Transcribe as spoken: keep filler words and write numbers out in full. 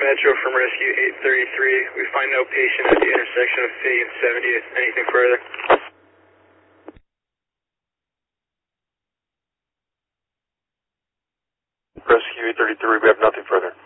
Metro from Rescue eight thirty-three. We find no patient at the intersection of Fig and seventieth. Anything further? Rescue eight thirty-three, we have nothing further.